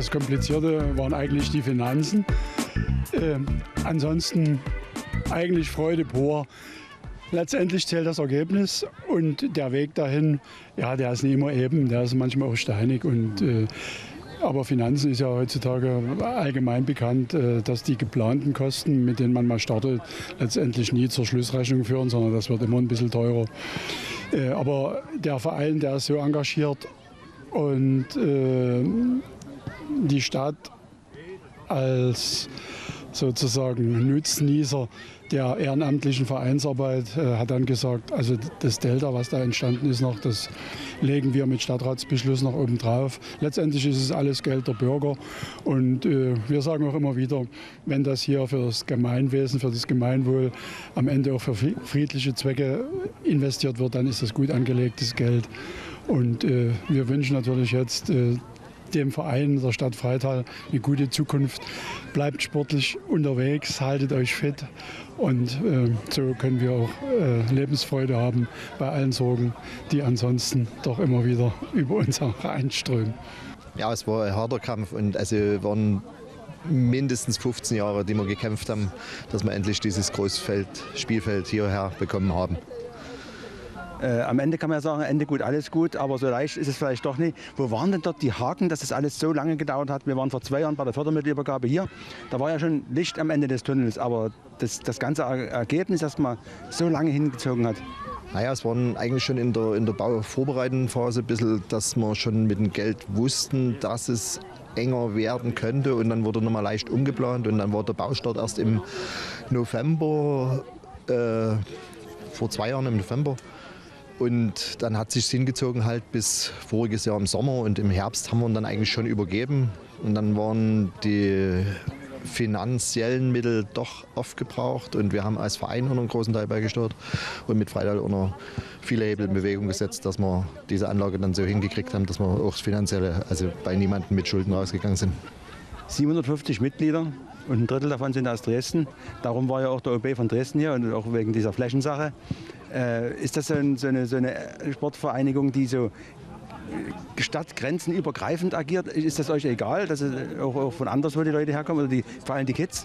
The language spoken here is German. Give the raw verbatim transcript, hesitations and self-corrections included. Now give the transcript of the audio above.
das Komplizierte waren eigentlich die Finanzen. Äh, ansonsten eigentlich Freude pur. Letztendlich zählt das Ergebnis und der Weg dahin, ja, der ist nicht immer eben, der ist manchmal auch steinig. Und, äh, aber Finanzen ist ja heutzutage allgemein bekannt, äh, dass die geplanten Kosten, mit denen man mal startet, letztendlich nie zur Schlussrechnung führen, sondern das wird immer ein bisschen teurer. Äh, aber der Verein, der ist so engagiert und äh, die Stadt als sozusagen Nutznießer der ehrenamtlichen Vereinsarbeit äh, hat dann gesagt, also das Delta, was da entstanden ist noch, das legen wir mit Stadtratsbeschluss noch oben drauf. Letztendlich ist es alles Geld der Bürger und äh, wir sagen auch immer wieder, wenn das hier für das Gemeinwesen, für das Gemeinwohl am Ende auch für friedliche Zwecke investiert wird, dann ist das gut angelegtes Geld. Und äh, wir wünschen natürlich jetzt äh, dem Verein der Stadt Freital eine gute Zukunft. Bleibt sportlich unterwegs, haltet euch fit und äh, so können wir auch äh, Lebensfreude haben bei allen Sorgen, die ansonsten doch immer wieder über uns hereinströmen. Ja, es war ein harter Kampf und also waren mindestens fünfzehn Jahre, die wir gekämpft haben, dass wir endlich dieses Großfeld, Spielfeld hierher bekommen haben. Äh, am Ende kann man ja sagen, Ende gut, alles gut, aber so leicht ist es vielleicht doch nicht. Wo waren denn dort die Haken, dass das alles so lange gedauert hat? Wir waren vor zwei Jahren bei der Fördermittelübergabe hier. Da war ja schon Licht am Ende des Tunnels, aber das, das ganze Ergebnis, das man so lange hingezogen hat. Naja, es waren eigentlich schon in der, in der bauvorbereitenden Phase ein bisschen, dass wir schon mit dem Geld wussten, dass es enger werden könnte. Und dann wurde nochmal leicht umgeplant und dann war der Baustart erst im November, äh, vor zwei Jahren im November. Und dann hat sich hingezogen halt bis voriges Jahr im Sommer und im Herbst haben wir ihn dann eigentlich schon übergeben. Und dann waren die finanziellen Mittel doch aufgebraucht und wir haben als Verein auch einen großen Teil beigesteuert und mit Freital auch noch viele Hebel in Bewegung gesetzt, dass wir diese Anlage dann so hingekriegt haben, dass wir auch finanziell, also bei niemandem mit Schulden rausgegangen sind. siebenhundertfünfzig Mitglieder und ein Drittel davon sind aus Dresden. Darum war ja auch der O B von Dresden hier und auch wegen dieser Flächensache. Äh, ist das so, ein, so, eine, so eine Sportvereinigung, die so stadtgrenzenübergreifend agiert? Ist das euch egal, dass auch, auch von anderswo die Leute herkommen oder die, vor allem die Kids?